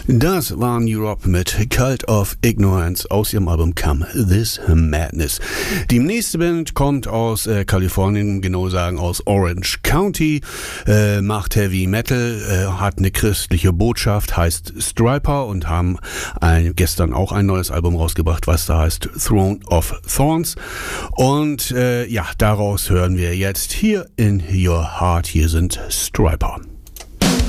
Das war Europe mit Cult of Ignorance aus ihrem Album Come This Madness. Die nächste Band kommt aus Kalifornien, genau sagen aus Orange County, macht Heavy Metal, hat eine christliche Botschaft, heißt Stryper und haben gestern auch ein neues Album rausgebracht, was da heißt Throne of Thorns. Und daraus hören wir jetzt hier in Your Heart. Hier sind Stryper.